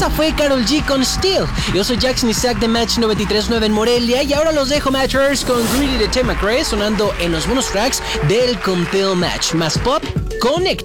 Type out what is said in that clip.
esa fue Karol G con Steel. Yo soy Jackson Isaac de Match 93.9 en Morelia y ahora los dejo, Matchers, con Greedy de Tim McRae sonando en los bonus tracks del Conteo Match. Más pop, conecta.